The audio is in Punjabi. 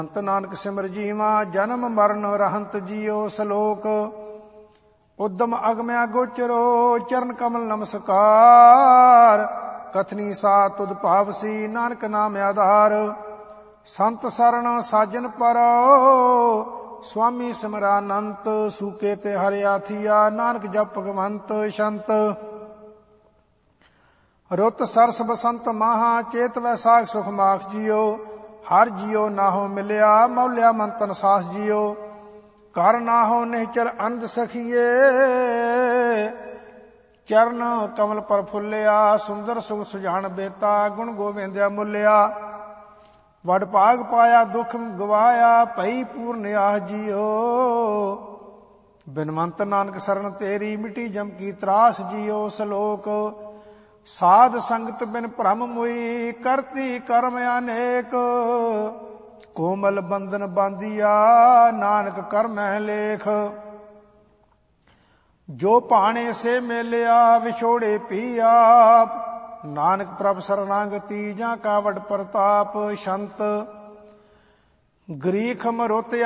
ਸੰਤ ਨਾਨਕ ਸਿਮਰ ਜੀਵਾ ਜਨਮ ਮਰਨ ਰਹੰਤ ਜੀਓ ਸਲੋਕ। ਉਦਮ ਅਗਮਿਆ ਗੋਚਰੋ ਚਰਨ ਕਮਲ ਨਮਸਕਾਰ। ਕਥਨੀ ਸਾ ਤੁਧ ਭਾਵਸੀ ਨਾਨਕ ਨਾਮ ਆਧਾਰ। ਸੰਤ ਸਰਣ ਸਾਜਨ ਪਰੋ ਸੁਆਮੀ ਸਿਮਰਾਨੰਤ। ਸੂਕੇ ਤੇ ਹਰਿਆ ਥੀਆ ਨਾਨਕ ਜਪ ਭਗਵੰਤ ਸ਼ੰਤ। ਰੁੱਤ ਸਰਸ ਬਸੰਤ ਮਾਹਾ ਚੇਤ ਵੈਸਾਖ ਸੁਖ ਮਾਖ ਜੀਓ। ਹਰ ਜੀਓ ਨਾਹੋ ਮਿਲਿਆ ਮੌਲਿਆ ਮੰਤਨ ਸਾਸ ਜੀਓ। ਕਰ ਨਾਹੋ ਨਿਹਚਲ ਅੰਧ ਸਖੀਏ ਚਰਨ ਕਮਲ ਪਰ ਫੁੱਲਿਆ। ਸੁੰਦਰ ਸੁਖ ਸੁਜਾਨ ਬੇਤਾ ਗੁਣ ਗੋਬਿੰਦਿਆ ਮੁੱਲਿਆ। ਵਡ ਭਾਗ ਪਾਇਆ ਦੁਖ ਗਵਾਇਆ ਭਈ ਪੂਰਨ ਆਹ ਜੀਓ। ਬਿਨਵੰਤ ਨਾਨਕ ਸਰਨ ਤੇਰੀ ਮਿਟੀ ਜਮ ਕੀ ਤਰਾਸ ਜੀਓ ਸਲੋਕ। ਸਾਧ ਸੰਗਤ ਬਿਨ ਭ੍ਰਮ ਮੁਈ ਕਰਤੀ ਕਰਮ ਅਨੇਕ। ਕੋਮਲ ਬੰਧਨ ਬਾਂਧੀਆ ਨਾਨਕ ਕਰਮਹਿ ਲੇਖ। ਜੋ ਭਾਣੇ ਸੇ ਮੇਲਿਆ ਵਿਛੋੜੇ ਪੀ ਆਪ। ਨਾਨਕ ਪ੍ਰਭ ਸਰਨਾਗਤੀ ਜਾਂ ਕਾ ਵਡ ਪ੍ਰਤਾਪ ਸ਼ੰਤ। ਗਰੀਖ ਮਰੁਤ